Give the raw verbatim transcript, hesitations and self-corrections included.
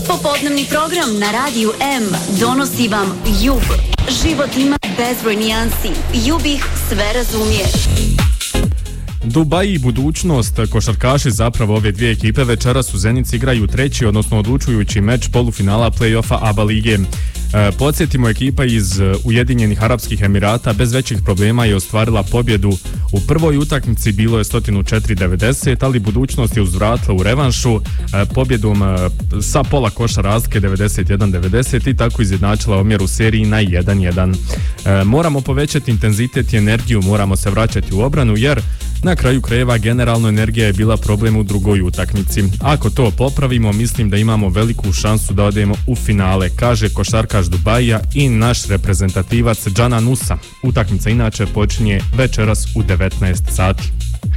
Popodnevni program na Radiju M donosi vam Jub. Život ima bezbroj nijansi. Jub ih sve razumije. Dubai i budućnost. Košarkaši zapravo ove dvije ekipe večeras u Zenici igraju treći, odnosno odlučujući meč polufinala play-offa A B A lige. E, podsjetimo, ekipa iz Ujedinjenih Arapskih Emirata bez većih problema je ostvarila pobjedu u prvoj utakmici, bilo je sto četiri devedeset, ali budućnost je uzvratila u revanšu e, pobjedom e, sa pola koša razlike devedeset jedan devedeset i tako izjednačila omjer u seriji na jedan jedan. E, moramo povećati intenzitet i energiju, moramo se vraćati u obranu jer na kraju krajeva generalno energija je bila problem u drugoj utakmici. Ako to popravimo, mislim da imamo veliku šansu da odemo u finale, kaže košarkaš Dubaija i naš reprezentativac Džana Nusa. Utakmica inače počinje večeras u devetnaest sati.